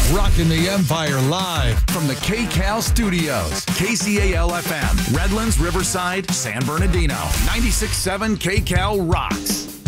Rocking the Empire live from the KCAL studios. KCAL-FM, Redlands, Riverside, San Bernardino. 96.7 KCAL rocks.